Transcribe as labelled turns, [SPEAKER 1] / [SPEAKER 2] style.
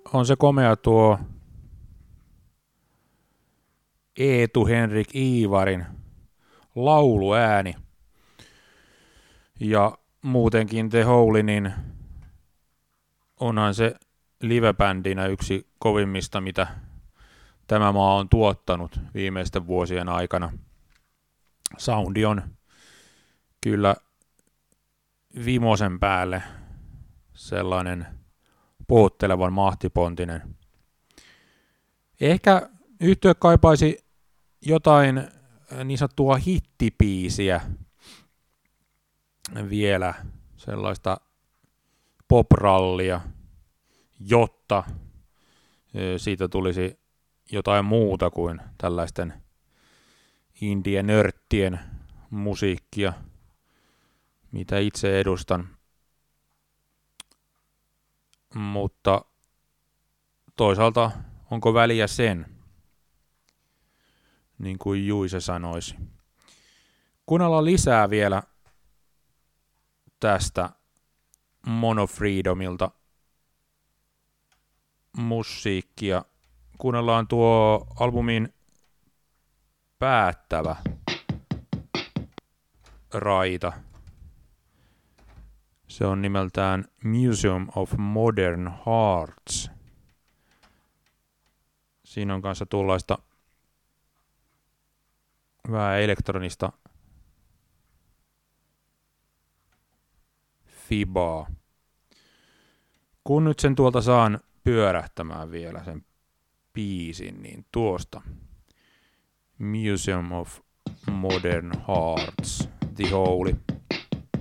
[SPEAKER 1] on se komea tuo Eetu Henrik Iivarin lauluääni. Ja muutenkin The Hole, niin onhan se livebändinä yksi kovimmista, mitä tämä maa on tuottanut viimeisten vuosien aikana. Soundi on kyllä vimosen päälle sellainen puhuttelevan mahtipontinen. Ehkä yhtye kaipaisi jotain niin sanottua hittipiisiä vielä, sellaista poprallia, jotta siitä tulisi jotain muuta kuin tällaisten indie-nörttien musiikkia, mitä itse edustan. Mutta toisaalta onko väliä sen, niin kuin Juise sanoisi. Kuunnellaan lisää vielä tästä Mono Freedomilta musiikkia. Kuunnellaan tuo albumin päättävä raita. Se on nimeltään Museum of Modern Hearts. Siinä on kanssa tuollaista vähän elektronista fibaa. Kun nyt sen tuolta saan pyörähtämään vielä sen biisin, niin tuosta Museum of Modern Hearts, The Hole.